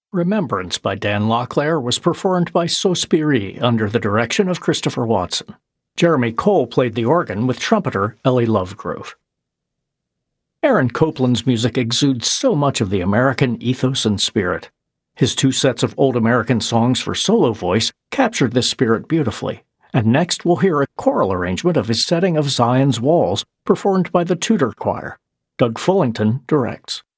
Remembrance by Dan Locklear was performed by Sospiri under the direction of Christopher Watson. Jeremy Cole played the organ with trumpeter Ellie Lovegrove. Aaron Copland's music exudes so much of the American ethos and spirit. His 2 sets of old American songs for solo voice captured this spirit beautifully, and next we'll hear a choral arrangement of his setting of Zion's Walls performed by the Tudor Choir. Doug Fullington directs.